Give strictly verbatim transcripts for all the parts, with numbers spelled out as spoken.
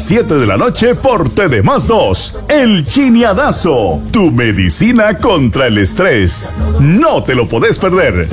siete de la noche por T D más dos. El Chineadazo, tu medicina contra el estrés. No te lo podés perder.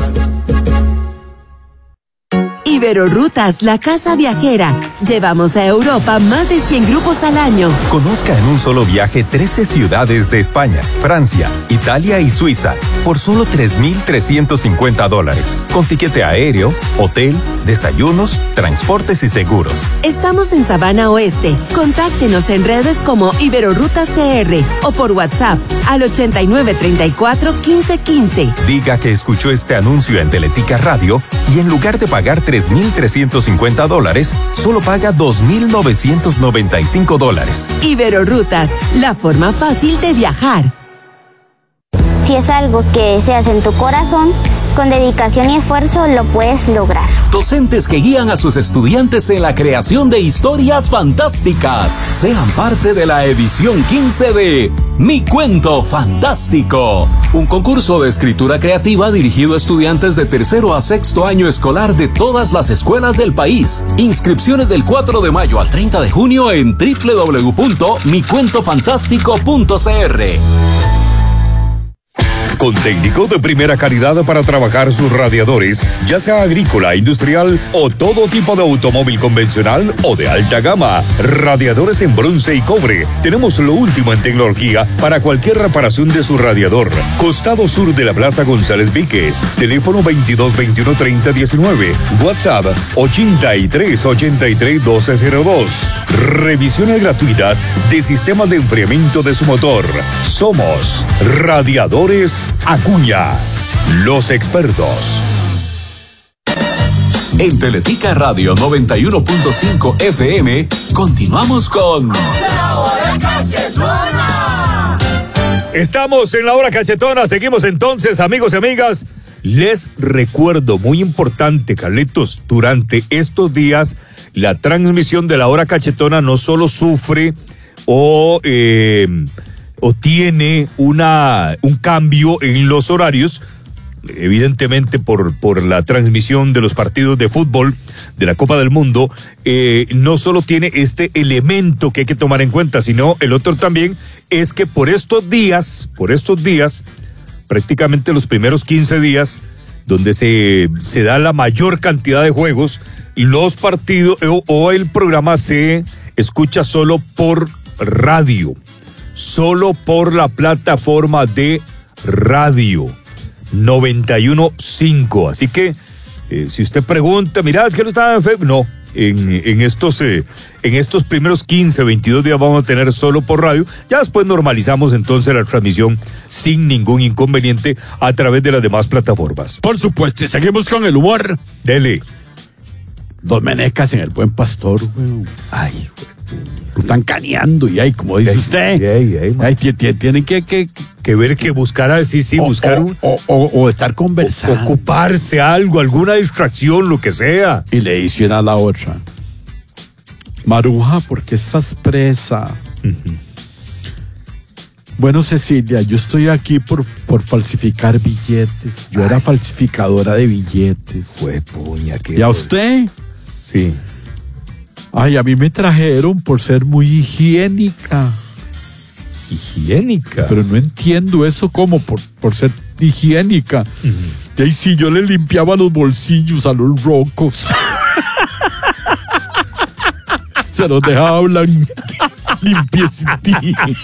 Iberorrutas, la casa viajera. Llevamos a Europa más de cien grupos al año. Conozca en un solo viaje trece ciudades de España, Francia, Italia y Suiza por solo tres mil trescientos cincuenta dólares. Con tiquete aéreo, hotel, desayunos, transportes y seguros. Estamos en Sabana Oeste. Contáctenos en redes como Iberorrutas C R o por WhatsApp al ochenta y nueve treinta y cuatro quince quince. Diga que escuchó este anuncio en Teletica Radio y en lugar de pagar tres mil trescientos cincuenta dólares, solo paga dos mil novecientos noventa y cinco dólares. Iberorrutas, la forma fácil de viajar. Si es algo que deseas en tu corazón, con dedicación y esfuerzo lo puedes lograr. Docentes que guían a sus estudiantes en la creación de historias fantásticas. Sean parte de la edición quince de Mi Cuento Fantástico, un concurso de escritura creativa dirigido a estudiantes de tercero a sexto año escolar de todas las escuelas del país. Inscripciones del cuatro de mayo al treinta de junio en doble u doble u doble u punto mi cuento fantástico punto c r. Con técnicos de primera calidad para trabajar sus radiadores, ya sea agrícola, industrial o todo tipo de automóvil convencional o de alta gama. Radiadores en bronce y cobre. Tenemos lo último en tecnología para cualquier reparación de su radiador. Costado sur de la Plaza González Víquez. Teléfono veintidós veintiuno treinta diecinueve. WhatsApp ochenta y tres ochenta y tres doce cero dos. Revisiones gratuitas de sistemas de enfriamiento de su motor. Somos Radiadores Acuña, los expertos. En Teletica Radio noventa y uno punto cinco F M, continuamos con La Hora Cachetona. Estamos en la Hora Cachetona, seguimos entonces, amigos y amigas. Les recuerdo, muy importante, Carlitos, durante estos días, la transmisión de la Hora Cachetona no solo sufre o... Eh, o tiene una un cambio en los horarios, evidentemente por, por la transmisión de los partidos de fútbol de la Copa del Mundo, eh, no solo tiene este elemento que hay que tomar en cuenta, sino el otro también es que por estos días, por estos días, prácticamente los primeros quince días, donde se, se da la mayor cantidad de juegos, los partidos o, o el programa se escucha solo por radio. Solo por la plataforma de radio noventa y uno punto cinco. Así que, eh, si usted pregunta, mirá, es que no estaba en Facebook. No, en, en, estos, eh, en estos primeros quince, veintidós días vamos a tener solo por radio. Ya después normalizamos entonces la transmisión sin ningún inconveniente a través de las demás plataformas. Por supuesto, y seguimos con el humor. Dele. Dos menecas en El Buen Pastor, güey. Ay, güey. Están caneando y hay, como dice ay, usted, ay, ay, ay, tienen que, que, que ver, que buscar, sí, sí, o, buscar o, un... O, o, o estar conversando. O, ocuparse algo, alguna distracción, lo que sea. Y le dicen a la otra, Maruja, ¿por qué estás presa? Uh-huh. Bueno, Cecilia, yo estoy aquí por, por falsificar billetes. Yo ay. era falsificadora de billetes. Fue puña, qué... ¿Y a usted? Sí. Ay, a mí me trajeron por ser muy higiénica. ¿Higiénica? Pero no entiendo eso como por, por ser higiénica. Uh-huh. Y ahí sí, yo le limpiaba los bolsillos a los rocos. Se los dejaba blanquitos, limpiecitos.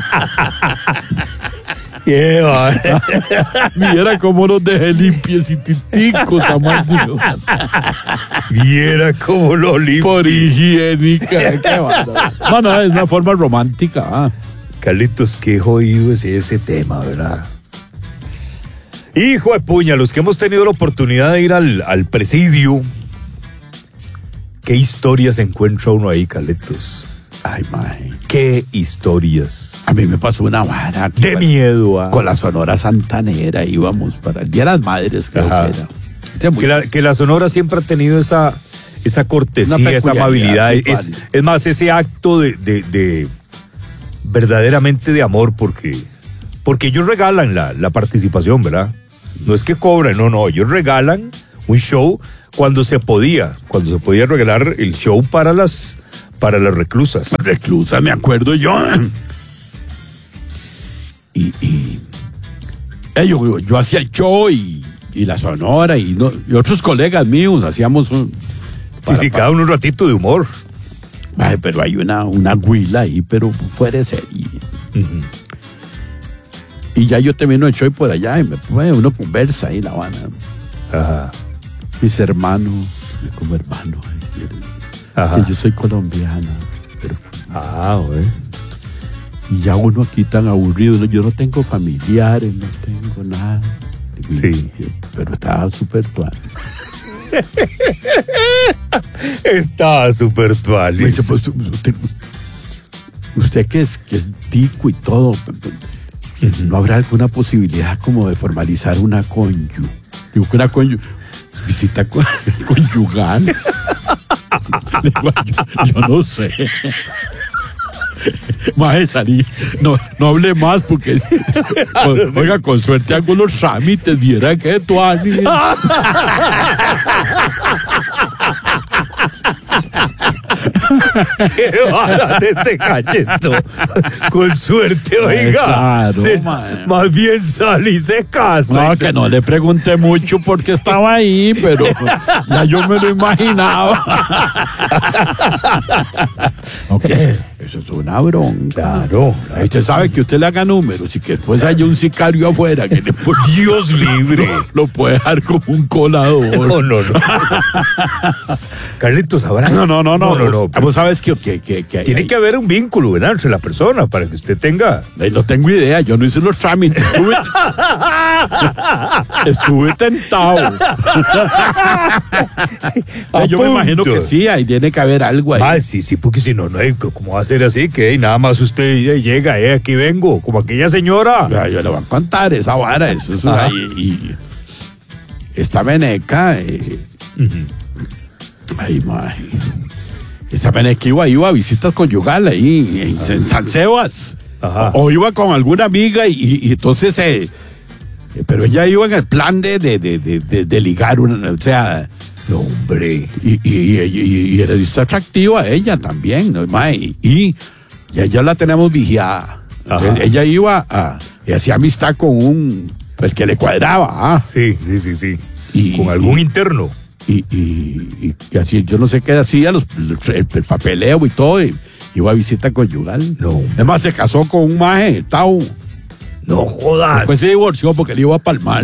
Qué vale. Viera cómo los dejé limpieciticos, amarillo. Viera cómo los limpio. Por higiénica. Qué vale. No, no, es una forma romántica. Ah. Carlitos, qué jodido es ese tema, ¿verdad? Hijo de puña, los que hemos tenido la oportunidad de ir al, al presidio, ¿qué historias encuentra uno ahí, Carlitos? Ay, mae. ¿Qué historias? A mí me pasó una vara. De iba, miedo. Ah. Con la Sonora Santanera íbamos para el Día de las Madres, creo Ajá. que era. Que la, que la Sonora siempre ha tenido esa, esa cortesía, esa amabilidad. Sí, es, vale. es más, ese acto de, de, de verdaderamente de amor, porque, porque ellos regalan la, la participación, ¿verdad? No es que cobran, no, no, ellos regalan un show cuando se podía, cuando se podía regalar el show para las Para las reclusas. Reclusa, me acuerdo yo. Y, y eh, yo, yo hacía el show y, y la sonora y, no, y otros colegas míos hacíamos un... Sí, sí, cada uno un ratito de humor. Ay, pero hay una, una huila ahí, pero fuera de serie. Uh-huh. Y ya yo termino el show por allá y me, bueno, uno conversa ahí en La Habana. Ajá. Mis hermanos, como hermanos. Que yo soy colombiana. Pero, ah, güey. Y ya uno aquí tan aburrido. Yo no tengo familiares, no tengo nada. Sí. Pero estaba súper tual. Estaba súper tual. Me dice, pues, usted, usted que es, que es tico y todo, uh-huh. ¿No habrá alguna posibilidad como de formalizar una conyu? Digo, una conyu, visita con, conyugal. Digo, yo, yo no sé. Maje, salí, no, no hable más porque oiga, con suerte hago los trámites, viera que tú haces. Qué bala de este cacheto. Con suerte, oiga. Claro, se, más bien salí y se casa. No, que no le pregunté mucho porque estaba ahí, pero ya yo me lo imaginaba. Ok, eso es una bronca. Claro. Ahí usted sabe que usted le haga números y que después haya un sicario afuera que le puede, Dios libre. Lo, lo puede dejar como un colador. No, no, no. Carlitos, ¿habrá? No, no, no, no. no, no, no Vos sabes que, que, que, que tiene hay, que haber un vínculo, ¿verdad? Entre la persona para que usted tenga. No tengo idea, yo no hice los trámites. Estuve, estuve tentado. Yo me imagino que sí, ahí tiene que haber algo ahí. Ah, sí, sí, porque si no, no hay, ¿cómo va a ser así? Que hey, nada más usted llega, eh, aquí vengo, como aquella señora. Ya, yo le voy a contar esa vara, eso es una. Y, y esta veneca. Eh, uh-huh. Ay, maje. Esta veneca iba, iba a visitas conyugales ahí en, en San Sebas. Ajá. O, o iba con alguna amiga y, y, y entonces. Eh, pero ella iba en el plan de, de, de, de, de, de ligar, una, o sea. No, hombre. Y, y, y, y, y era atractiva ella también, ¿no? Y, y ya, ya la tenemos vigilada. Ella iba a. Y hacía amistad con un. El que le cuadraba, ¿ah? Sí, sí, sí, sí. Y, con algún y, interno. Y, y, y así, yo no sé qué hacía, los, el, el papeleo y todo. Y, iba a visita conyugal. No. Además, se casó con un maje, Tau. No jodas. Después se divorció porque le iba a palmar.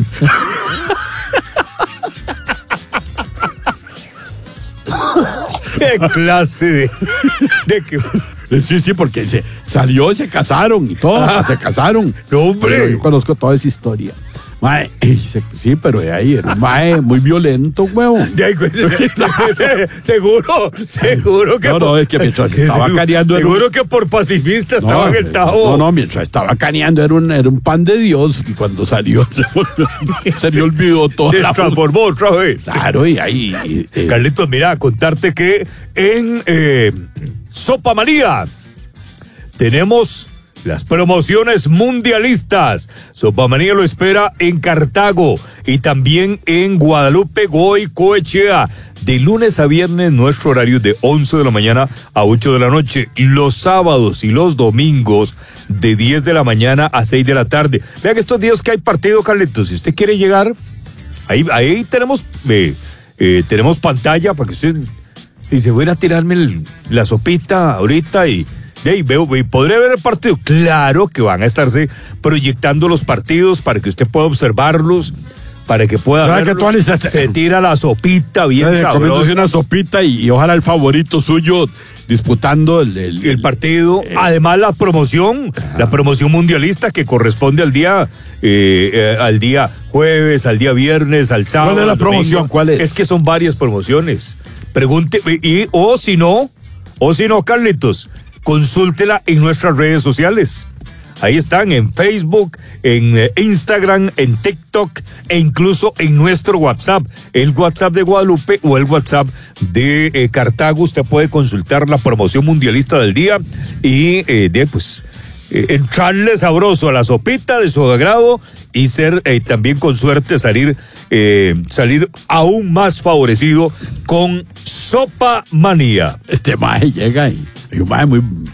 ¿Qué clase de, de que... Sí, sí, porque se salió y se casaron y todo, ah, se casaron. No, hombre. Pero yo conozco toda esa historia. Mae, sí, pero de ahí era un mae muy violento, huevón. De ahí, seguro, seguro que... No, no, es que mientras que estaba seguro, caneando... Seguro un... que por pacifista no, estaba en el Tajo. No, no, mientras estaba caneando era un, era un pan de Dios y cuando salió se, volvió, se me olvidó todo. Se la transformó otra vez. Claro, y ahí... Y, eh, Carlitos, mira, contarte que en eh, Sopa María tenemos... las promociones mundialistas. Sopamanía lo espera en Cartago y también en Guadalupe, Goicoechea. De lunes a viernes, nuestro horario de once de la mañana a ocho de la noche. Los sábados y los domingos de diez de la mañana a seis de la tarde. Vean que estos días que hay partido, Carlitos. Si usted quiere llegar, ahí, ahí tenemos, eh, eh, tenemos pantalla para que usted dice, voy a ir a tirarme el, la sopita ahorita y... Hey, veo, ¿podré ver el partido? Claro que van a estarse proyectando los partidos para que usted pueda observarlos, para que pueda verlos. Que se, se tira la sopita bien sabrosa. Comiéndose una sopita y, y ojalá el favorito suyo disputando el, el, el partido. El, Además la promoción, ah. la promoción mundialista que corresponde al día, eh, eh, al día jueves, al día viernes, al sábado. ¿Cuál es la promoción? Domingo. ¿Cuál es? Es que son varias promociones. Pregunte, y, o si no, o si no, Carlitos, consúltela en nuestras redes sociales. Ahí están, en Facebook, en eh, Instagram, en TikTok e incluso en nuestro WhatsApp, el WhatsApp de Guadalupe o el WhatsApp de eh, Cartago. Usted puede consultar la promoción mundialista del día y eh, de pues eh, entrarle sabroso a la sopita de su agrado y ser eh, también con suerte salir, eh, salir aún más favorecido con Sopa Manía. Este maje llega y, y un maje muy